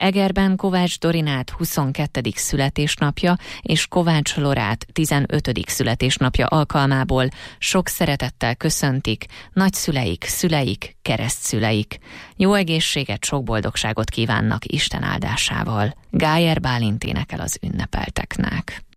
Egerben Kovács Dorinát 22. születésnapja és Kovács Lorát 15. születésnapja alkalmából sok szeretettel köszöntik nagyszüleik, szüleik, keresztszüleik. Jó egészséget, sok boldogságot kívánnak Isten áldásával. Gájer Bálint énekel az ünnepelteknek.